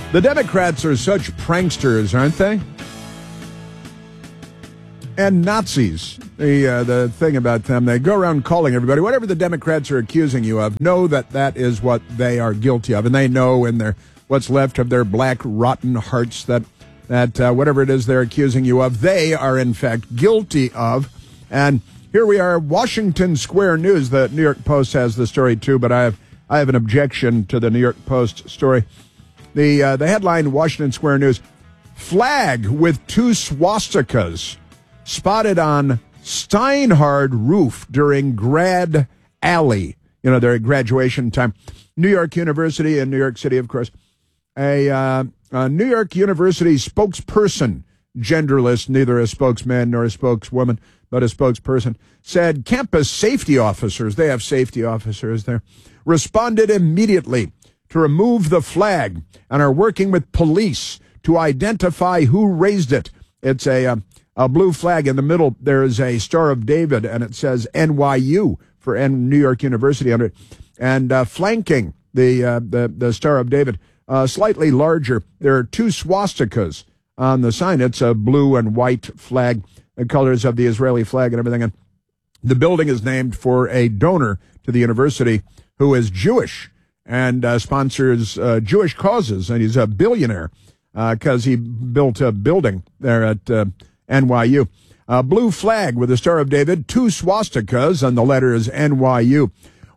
The Democrats are such pranksters, aren't they? And Nazis. The thing about them, they go around calling everybody, whatever the Democrats are accusing you of, know that that is what they are guilty of. And they know in their what's left of their black, rotten hearts that whatever it is they're accusing you of, they are in fact guilty of. And here we are, Washington Square News. The New York Post has the story too, but I have an objection to the New York Post story. The headline, Washington Square News: flag with 2 swastikas spotted on Steinhardt roof during grad alley. You know, their graduation time. New York University in New York City, of course. A New York University spokesperson, genderless, neither a spokesman nor a spokeswoman, but a spokesperson, said campus safety officers, they have safety officers there, responded immediately to remove the flag and are working with police to identify who raised it. It's a blue flag. In the middle, there is a Star of David, and it says NYU for New York University under it. And flanking the Star of David, slightly larger, there are 2 swastikas on the sign. It's a blue and white flag, the colors of the Israeli flag and everything. And the building is named for a donor to the university who is Jewish and sponsors Jewish causes. And he's a billionaire because he built a building there at NYU. A blue flag with the Star of David, 2 swastikas, and the letters NYU,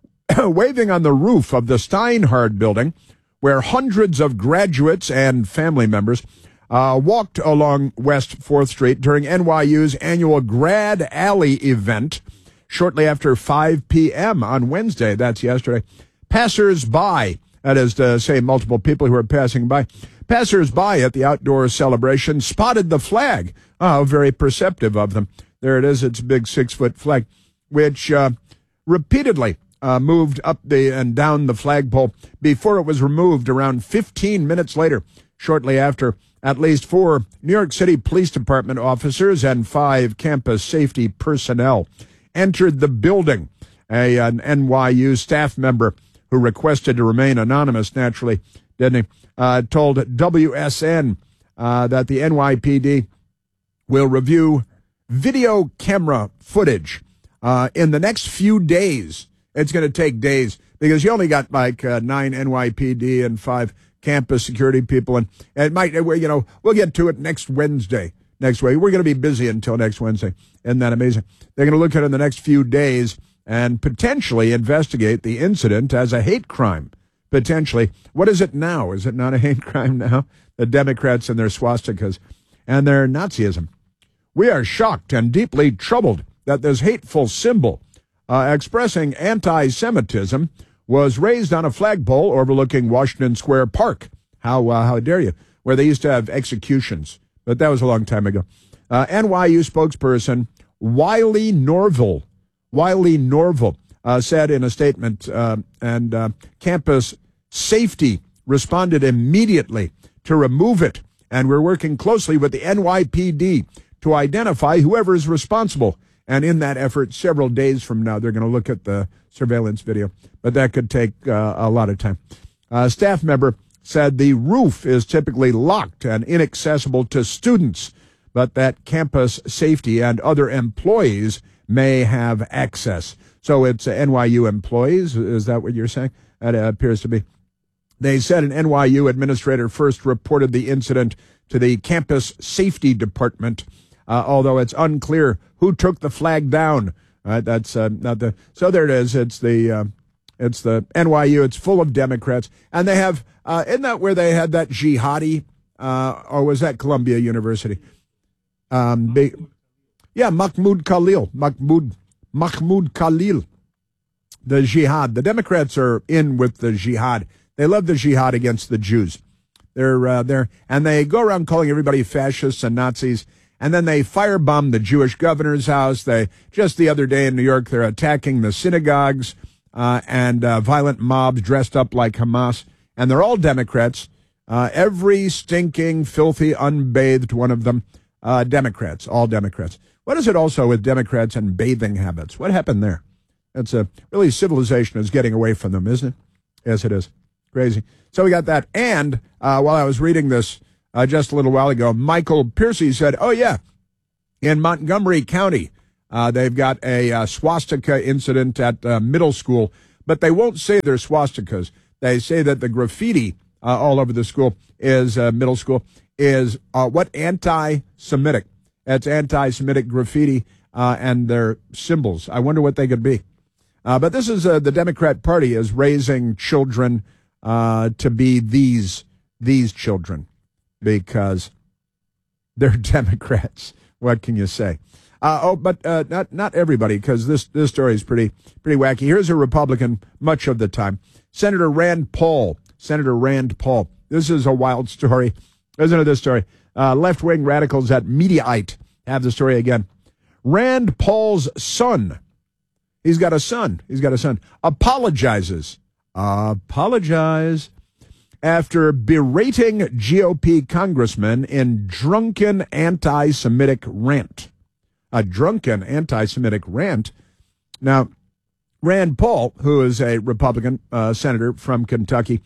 waving on the roof of the Steinhardt building, where hundreds of graduates and family members walked along West 4th Street during NYU's annual Grad Alley event shortly after 5 p.m. on Wednesday. That's yesterday. Passers-by, that is to say multiple people who are passing by, passers-by at the outdoor celebration spotted the flag. Oh, very perceptive of them. There it is. It's a big 6-foot flag, which repeatedly moved up and down the flagpole before it was removed around 15 minutes later. Shortly after, at least 4 New York City Police Department officers and 5 campus safety personnel entered the building. An NYU staff member who requested to remain anonymous, naturally, didn't he, told WSN that the NYPD will review video camera footage in the next few days. It's going to take days because you only got like 9 NYPD and 5 campus security people, and it might, we'll get to it next Wednesday. Next week, we're going to be busy until next Wednesday. Isn't that amazing? They're going to look at it in the next few days and potentially investigate the incident as a hate crime. Potentially. What is it now? Is it not a hate crime now? The Democrats and their swastikas and their Nazism. We are shocked and deeply troubled that this hateful symbol expressing anti-Semitism was raised on a flagpole overlooking Washington Square Park. How dare you? Where they used to have executions. But that was a long time ago. NYU spokesperson Wiley Norville said in a statement, and campus safety responded immediately to remove it. And we're working closely with the NYPD to identify whoever is responsible. And in that effort, several days from now, they're going to look at the surveillance video. But that could take a lot of time. A staff member said the roof is typically locked and inaccessible to students, but that campus safety and other employees may have access. So it's NYU employees. Is that what you're saying? That appears to be. They said an NYU administrator first reported the incident to the campus safety department, although it's unclear who took the flag down. That's not the. So there it is. It's the NYU. It's full of Democrats, and they have. Isn't that where they had that jihadi? Or was that Columbia University? Mahmoud Khalil. Mahmoud Khalil. The jihad. The Democrats are in with the jihad. They love the jihad against the Jews. They're there, and they go around calling everybody fascists and Nazis, and then they firebomb the Jewish governor's house. Just the other day in New York, they're attacking the synagogues and violent mobs dressed up like Hamas, and they're all Democrats. Every stinking, filthy, unbathed one of them, Democrats, all Democrats. What is it also with Democrats and bathing habits? What happened there? Really, civilization is getting away from them, isn't it? Yes, it is. Crazy. So we got that. And while I was reading this just a little while ago, Michael Piercy said, oh, yeah, in Montgomery County, they've got a swastika incident at middle school, but they won't say they're swastikas. They say that the graffiti all over the school is middle school is what anti-Semitic. It's anti-Semitic graffiti and their symbols. I wonder what they could be. But this is the Democrat Party is raising children to be these children because they're Democrats. What can you say? But not everybody, because this story is pretty wacky. Here's a Republican much of the time, Senator Rand Paul. Senator Rand Paul. This is a wild story. Listen to this story. Left-wing radicals at Mediaite have the story again. Rand Paul's son. He's got a son. Apologizes after berating GOP congressman in drunken anti-Semitic rant. A drunken anti-Semitic rant. Now, Rand Paul, who is a Republican senator from Kentucky,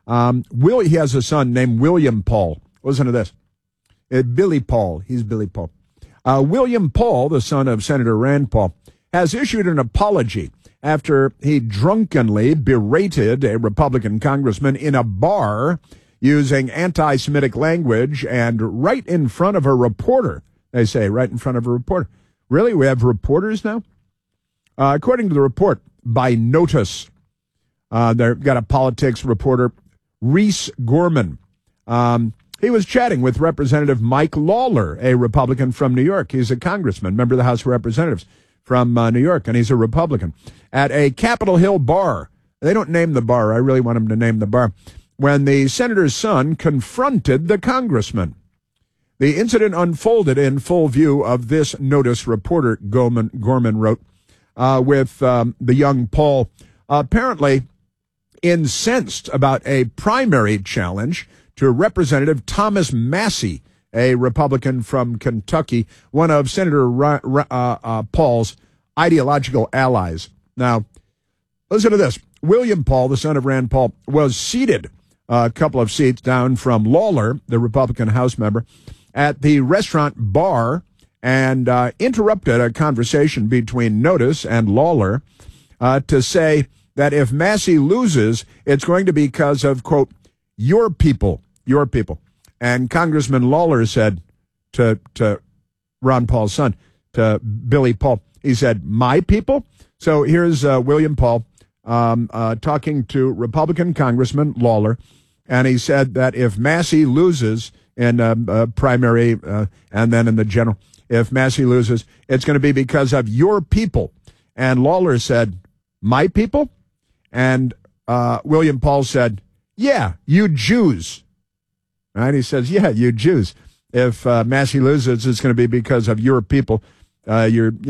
he has a son named William Paul. Listen to this. Billy Paul. He's Billy Paul. William Paul, the son of Senator Rand Paul, has issued an apology after he drunkenly berated a Republican congressman in a bar using anti-Semitic language and right in front of a reporter. They say right in front of a reporter. Really? We have reporters now? According to the report by Notice, they've got a politics reporter, Reese Gorman. He was chatting with Representative Mike Lawler, a Republican from New York. He's a congressman, member of the House of Representatives from New York, and he's a Republican, at a Capitol Hill bar. They don't name the bar. I really want them to name the bar. When the senator's son confronted the congressman. The incident unfolded in full view of this Notice reporter, Gorman wrote, with the young Paul apparently incensed about a primary challenge to Representative Thomas Massie, a Republican from Kentucky, one of Senator Paul's ideological allies. Now, listen to this. William Paul, the son of Rand Paul, was seated a couple of seats down from Lawler, the Republican House member, at the restaurant bar and interrupted a conversation between Notice and Lawler to say that if Massie loses, it's going to be because of, quote, your people. And Congressman Lawler said to Ron Paul's son, to Billy Paul, he said, my people? So here's William Paul talking to Republican Congressman Lawler, and he said that if Massie loses in primary and then in the general, if Massie loses, it's going to be because of your people. And Lawler said, my people? And William Paul said, yeah, you Jews. Right? He says, yeah, you Jews. If Massie loses, it's going to be because of your people. Yeah,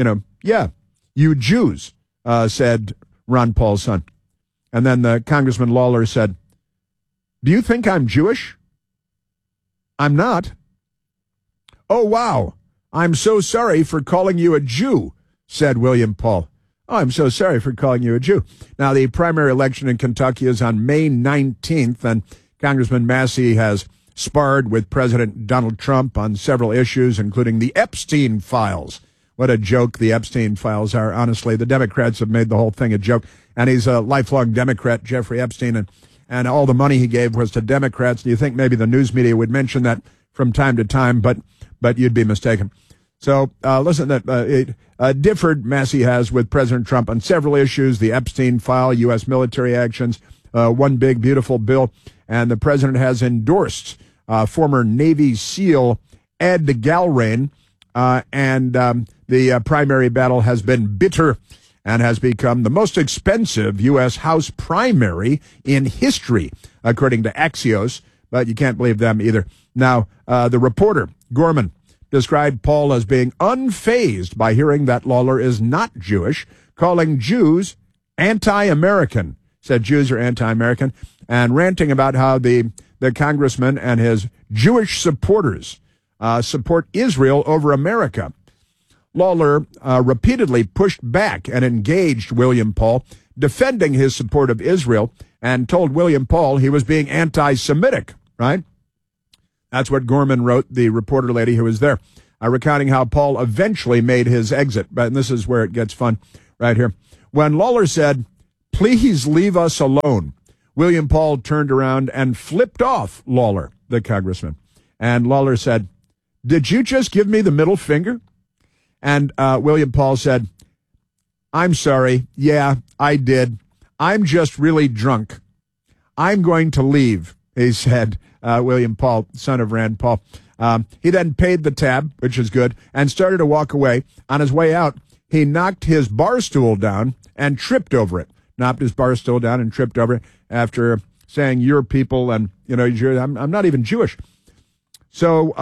you Jews, said Ron Paul's son. And then the Congressman Lawler said, do you think I'm Jewish? I'm not. Oh, wow. I'm so sorry for calling you a Jew, said William Paul. Oh, I'm so sorry for calling you a Jew. Now, the primary election in Kentucky is on May 19th, and Congressman Massie has sparred with President Donald Trump on several issues, including the Epstein files. What a joke the Epstein files are, honestly. The Democrats have made the whole thing a joke, and he's a lifelong Democrat, Jeffrey Epstein, and all the money he gave was to Democrats. Do you think maybe the news media would mention that from time to time, but you'd be mistaken. So listen, that differed Massie has with President Trump on several issues, the Epstein file, U.S. military actions, one big, beautiful bill, and the president has endorsed former Navy SEAL Ed Galrain, and the primary battle has been bitter and has become the most expensive U.S. House primary in history, according to Axios, but you can't believe them either. Now, the reporter, Gorman, described Paul as being unfazed by hearing that Lawler is not Jewish, calling Jews anti-American, said Jews are anti-American, and ranting about how the congressman and his Jewish supporters support Israel over America. Lawler repeatedly pushed back and engaged William Paul, defending his support of Israel and told William Paul he was being anti-Semitic, right? That's what Gorman wrote, the reporter lady who was there, recounting how Paul eventually made his exit. But this is where it gets fun right here. When Lawler said, "Please leave us alone," William Paul turned around and flipped off Lawler, the congressman. And Lawler said, "Did you just give me the middle finger?" And William Paul said, "I'm sorry. Yeah, I did. I'm just really drunk. I'm going to leave," he said, William Paul, son of Rand Paul. He then paid the tab, which is good, and started to walk away. On his way out, he knocked his bar stool down and tripped over it. Knocked his bar stool down and tripped over it after saying, "Your people," and, I'm not even Jewish. So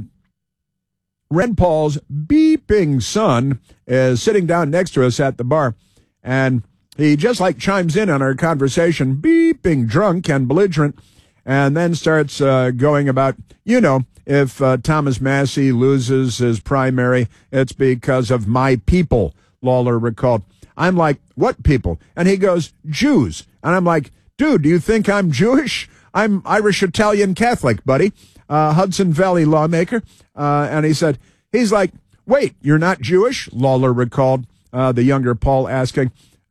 Rand Paul's beeping son is sitting down next to us at the bar, and he just chimes in on our conversation, beeping drunk and belligerent, and then starts going about, if Thomas Massie loses his primary, it's because of my people, Lawler recalled. I'm like, "What people?" And he goes, "Jews." And I'm like, "Dude, do you think I'm Jewish? I'm Irish Italian Catholic, buddy." Hudson Valley lawmaker. And he's like, "Wait, you're not Jewish?" Lawler recalled, the younger Paul asking,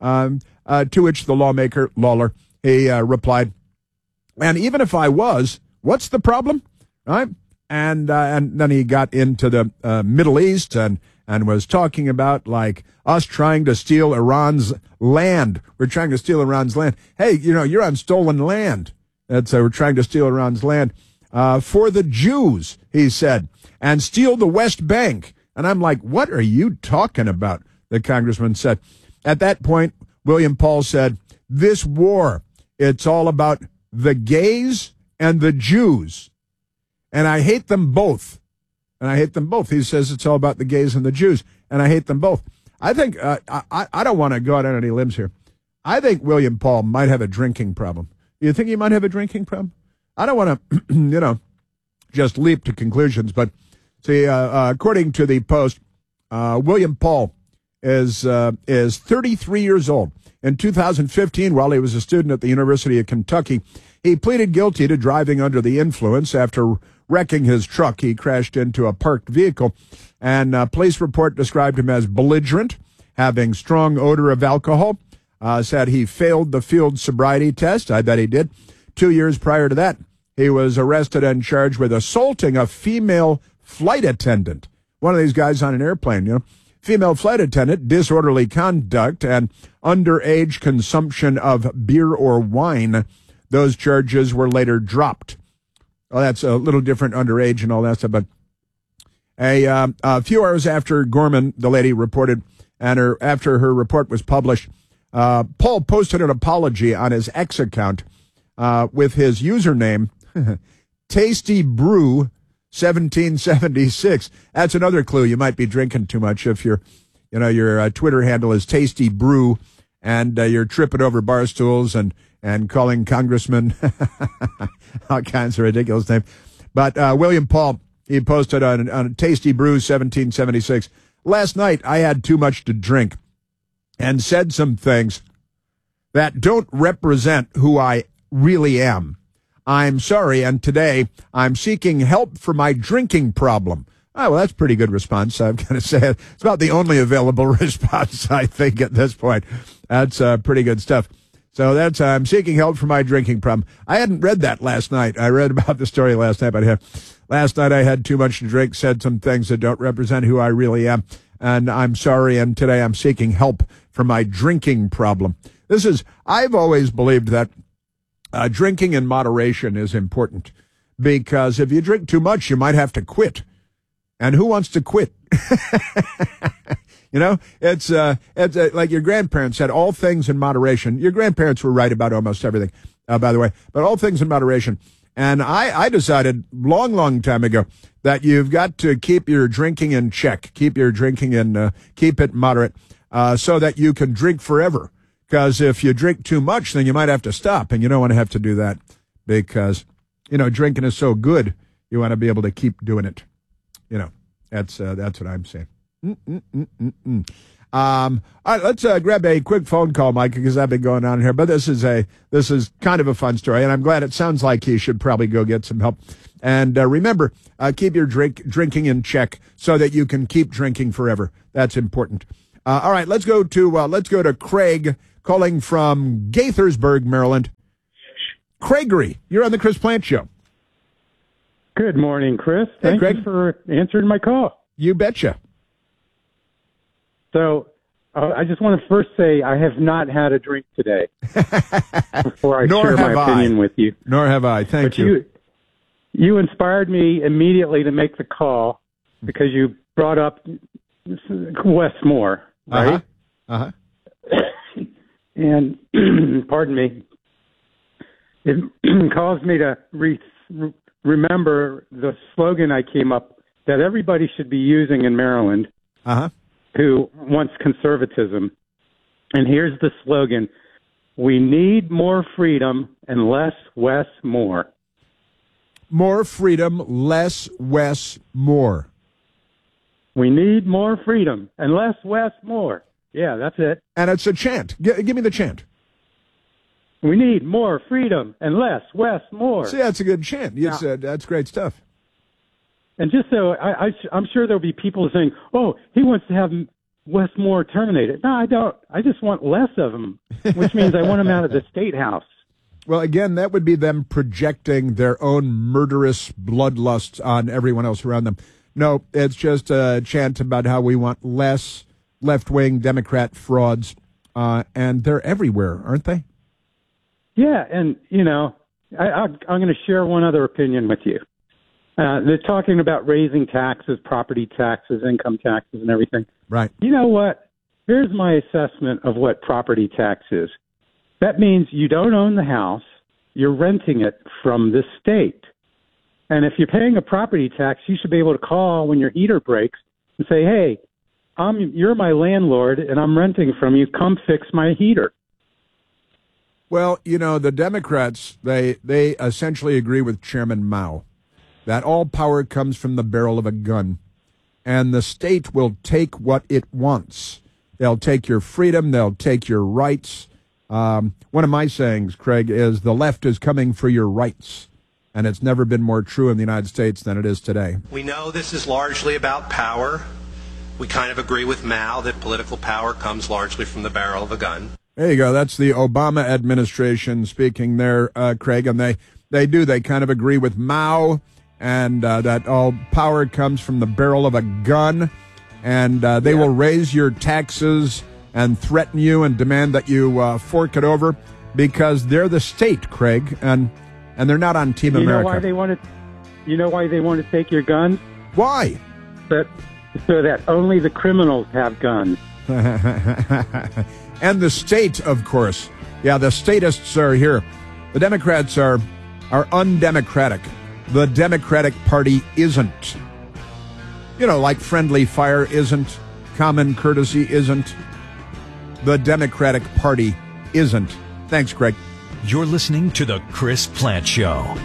to which the lawmaker, Lawler, he replied, "And even if I was, what's the problem?" Right? And then he got into the Middle East and was talking about us trying to steal Iran's land. We're trying to steal Iran's land. Hey, you're on stolen land. We're trying to steal Iran's land for the Jews, he said, and steal the West Bank. And I'm like, "What are you talking about?" The congressman said. At that point, William Paul said, "This war, it's all about the gays and the Jews. And I hate them both." And I hate them both. He says it's all about the gays and the Jews. And I hate them both. I think, I don't want to go out on any limbs here. I think William Paul might have a drinking problem. You think he might have a drinking problem? I don't want to, just leap to conclusions. But see, according to the Post, William Paul is 33 years old. In 2015, while he was a student at the University of Kentucky, he pleaded guilty to driving under the influence after wrecking his truck. He crashed into a parked vehicle, and a police report described him as belligerent, having strong odor of alcohol, said he failed the field sobriety test. I bet he did. 2 years prior to that, he was arrested and charged with assaulting a female flight attendant. One of these guys on an airplane, Female flight attendant, disorderly conduct, and underage consumption of beer or wine. Those charges were later dropped. Well, that's a little different, underage and all that stuff. But a few hours after Gorman, the lady, reported, and after her report was published, Paul posted an apology on his X account with his username, Tasty Brew 1776. That's another clue. You might be drinking too much if your Twitter handle is Tasty Brew, and you're tripping over bar stools and calling congressmen all kinds of ridiculous names. But William Paul, he posted on Tasty Brew 1776. "Last night I had too much to drink and said some things that don't represent who I really am. I'm sorry, and today I'm seeking help for my drinking problem." Oh, well, that's a pretty good response. I've got to say it's about the only available response, I think, at this point. That's pretty good stuff. So that's I'm seeking help for my drinking problem. I hadn't read that last night. I read about the story last night, but last night I had too much to drink, said some things that don't represent who I really am, and I'm sorry, and today I'm seeking help for my drinking problem. I've always believed that drinking in moderation is important, because if you drink too much, you might have to quit. And who wants to quit? It's like your grandparents said, all things in moderation. Your grandparents were right about almost everything, by the way, but all things in moderation. And I decided long time ago that you've got to keep your drinking in check, keep your drinking in, keep it moderate, so that you can drink forever. Because if you drink too much, then you might have to stop, and you don't want to have to do that because, drinking is so good, you want to be able to keep doing it. That's what I'm saying. All right, let's grab a quick phone call, Mike, because I've been going on here. But this is kind of a fun story, and I'm glad it sounds like he should probably go get some help. And remember, keep your drinking in check so that you can keep drinking forever. That's important. All right, let's go to Craig calling from Gaithersburg, Maryland. Craigery, you're on the Chris Plante Show. Good morning, Chris. Hey, Thank you for answering my call. You betcha. So I just want to first say I have not had a drink today before I share my opinion with you. Nor have I. Thank you. You inspired me immediately to make the call because you brought up Wes Moore, right? Uh-huh. And, pardon me, it caused me to remember the slogan I came up that everybody should be using in Maryland who wants conservatism. And here's the slogan: we need more freedom and less Wes Moore. More freedom, less Wes Moore. We need more freedom and less Wes Moore. Yeah, that's it. And it's a chant. Give me the chant. We need more freedom and less Wes Moore. See, that's a good chant. You said that's great stuff. And just so I'm sure there'll be people saying, "Oh, he wants to have Wes Moore terminated." No, I don't. I just want less of him, which means I want him out of the state house. Well, again, that would be them projecting their own murderous bloodlust on everyone else around them. No, it's just a chant about how we want less left-wing Democrat frauds, and they're everywhere, aren't they? Yeah, and, I'm going to share one other opinion with you. They're talking about raising taxes, property taxes, income taxes, and everything. Right. You know what? Here's my assessment of what property tax is. That means you don't own the house, you're renting it from the state. And if you're paying a property tax, you should be able to call when your heater breaks and say, "Hey, you're my landlord and I'm renting from you. Come fix my heater." Well, the Democrats, they essentially agree with Chairman Mao that all power comes from the barrel of a gun, and the state will take what it wants. They'll take your freedom. They'll take your rights. One of my sayings, Craig, is the left is coming for your rights, and it's never been more true in the United States than it is today. We know this is largely about power. We kind of agree with Mao that political power comes largely from the barrel of a gun. There you go. That's the Obama administration speaking there, Craig, and they kind of agree with Mao, and that all power comes from the barrel of a gun, and they will raise your taxes and threaten you and demand that you fork it over because they're the state, Craig, and they're not on Team America. You know why they want to take your guns? Why? So that only the criminals have guns. And the state, of course. Yeah, the statists are here. The Democrats are undemocratic. The Democratic Party isn't. Like friendly fire isn't, common courtesy isn't. The Democratic Party isn't. Thanks, Craig. You're listening to The Chris Plante Show.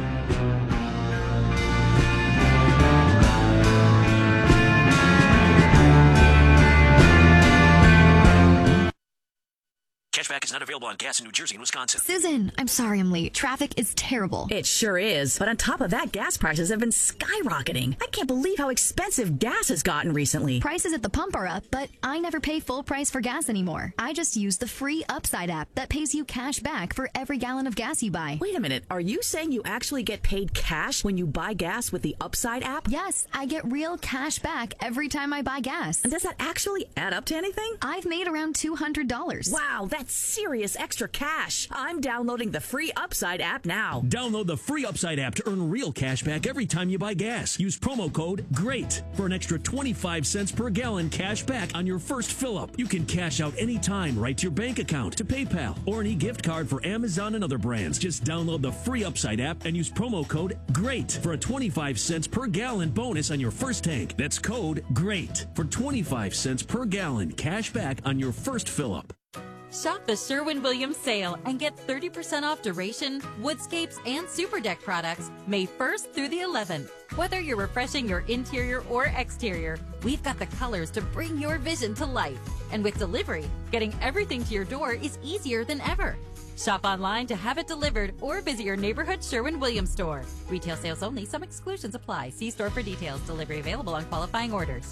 Cashback is not available on gas in New Jersey and Wisconsin. Susan, I'm sorry I'm late. Traffic is terrible. It sure is. But on top of that, gas prices have been skyrocketing. I can't believe how expensive gas has gotten recently. Prices at the pump are up, but I never pay full price for gas anymore. I just use the free Upside app that pays you cash back for every gallon of gas you buy. Wait a minute. Are you saying you actually get paid cash when you buy gas with the Upside app? Yes, I get real cash back every time I buy gas. And does that actually add up to anything? I've made around $200. Wow, that's serious extra cash. I'm downloading the free Upside app now. Download the free Upside app to earn real cash back every time you buy gas. Use promo code GREAT for an extra 25 cents per gallon cash back on your first fill-up. You can cash out anytime right to your bank account, to PayPal, or an e-gift card for Amazon and other brands. Just download the free Upside app and use promo code GREAT for a 25 cents per gallon bonus on your first tank. That's code GREAT for 25 cents per gallon cash back on your first fill-up. Shop the Sherwin-Williams sale and get 30% off Duration, Woodscapes, and Super Deck products May 1st through the 11th. Whether you're refreshing your interior or exterior, we've got the colors to bring your vision to life. And with delivery, getting everything to your door is easier than ever. Shop online to have it delivered or visit your neighborhood Sherwin-Williams store. Retail sales only. Some exclusions apply. See store for details. Delivery available on qualifying orders.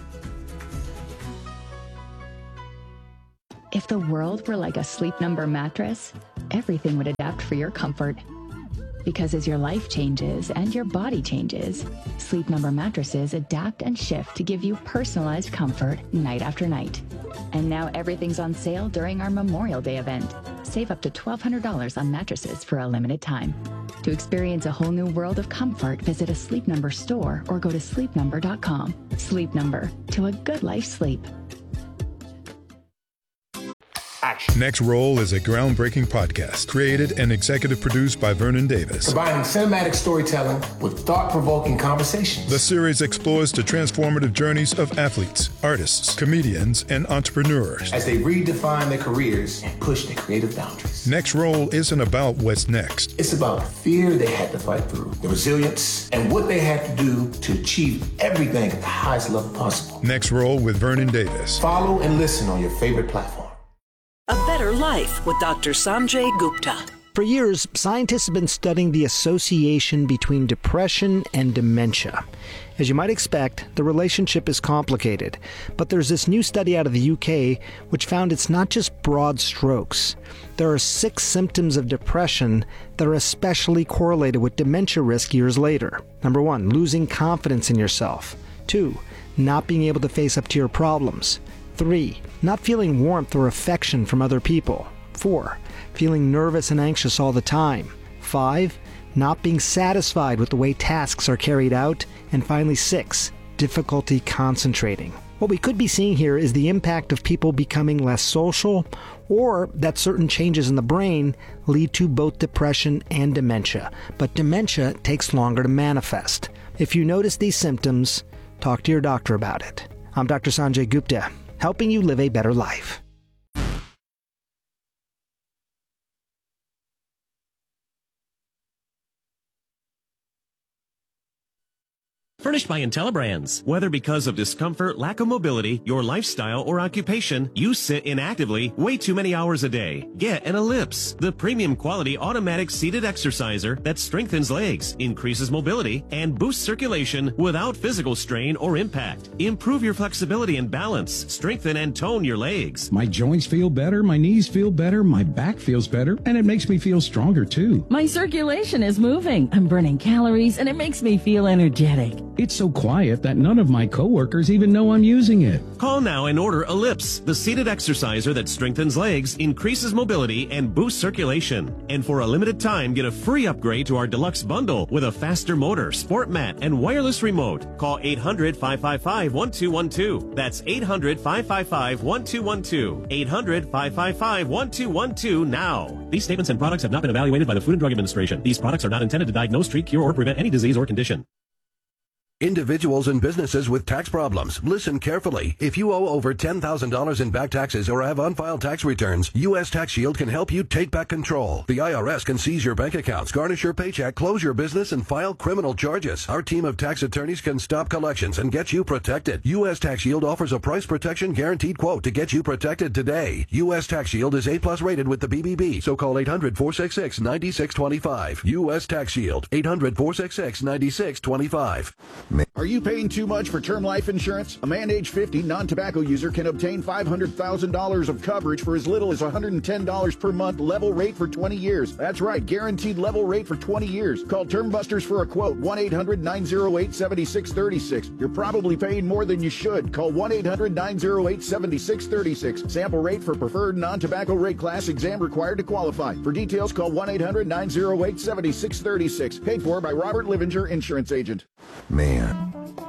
If the world were like a Sleep Number mattress, everything would adapt for your comfort. Because as your life changes and your body changes, Sleep Number mattresses adapt and shift to give you personalized comfort night after night. And now everything's on sale during our Memorial Day event. Save up to $1,200 on mattresses for a limited time. To experience a whole new world of comfort, visit a Sleep Number store or go to sleepnumber.com. Sleep Number, to a good life sleep. Next Roll is a groundbreaking podcast created and executive produced by Vernon Davis. Combining cinematic storytelling with thought-provoking conversations. The series explores the transformative journeys of athletes, artists, comedians, and entrepreneurs as they redefine their careers and push their creative boundaries. Next Roll isn't about what's next. It's about the fear they had to fight through, the resilience, and what they had to do to achieve everything at the highest level possible. Next Roll with Vernon Davis. Follow and listen on your favorite platform. A Better Life with Dr. Sanjay Gupta. For years, scientists have been studying the association between depression and dementia. As you might expect, the relationship is complicated, but there's this new study out of the UK which found it's not just broad strokes. There are 6 symptoms of depression that are especially correlated with dementia risk years later. Number 1, losing confidence in yourself. 2, not being able to face up to your problems. 3, not feeling warmth or affection from other people. 4, feeling nervous and anxious all the time. 5, not being satisfied with the way tasks are carried out. And finally 6, difficulty concentrating. What we could be seeing here is the impact of people becoming less social, or that certain changes in the brain lead to both depression and dementia. But dementia takes longer to manifest. If you notice these symptoms, talk to your doctor about it. I'm Dr. Sanjay Gupta, helping you live a better life. Furnished by IntelliBrands. Whether because of discomfort, lack of mobility, your lifestyle, or occupation, you sit inactively way too many hours a day. Get an Ellipse, the premium quality automatic seated exerciser that strengthens legs, increases mobility, and boosts circulation without physical strain or impact. Improve your flexibility and balance, strengthen and tone your legs. My joints feel better, my knees feel better, my back feels better, and it makes me feel stronger too. My circulation is moving, I'm burning calories, and it makes me feel energetic. It's so quiet that none of my coworkers even know I'm using it. Call now and order Ellipse, the seated exerciser that strengthens legs, increases mobility, and boosts circulation. And for a limited time, get a free upgrade to our deluxe bundle with a faster motor, sport mat, and wireless remote. Call 800-555-1212. That's 800-555-1212. 800-555-1212 now. These statements and products have not been evaluated by the Food and Drug Administration. These products are not intended to diagnose, treat, cure, or prevent any disease or condition. Individuals and businesses with tax problems, listen carefully. If you owe over $10,000 in back taxes or have unfiled tax returns, U.S. Tax Shield can help you take back control. The IRS can seize your bank accounts, garnish your paycheck, close your business, and file criminal charges. Our team of tax attorneys can stop collections and get you protected. U.S. Tax Shield offers a price protection guaranteed quote to get you protected today. U.S. Tax Shield is A+ rated with the BBB, so call 800-466-9625. U.S. Tax Shield, 800-466-9625. Are you paying too much for term life insurance? A man age 50 non-tobacco user can obtain $500,000 of coverage for as little as $110 per month, level rate for 20 years. That's right, guaranteed level rate for 20 years. Call Term Busters for a quote, 1-800-908-7636. You're probably paying more than you should. Call 1-800-908-7636. Sample rate for preferred non-tobacco rate class, exam required to qualify. For details, call 1-800-908-7636. Paid for by Robert Livinger, insurance agent. Man,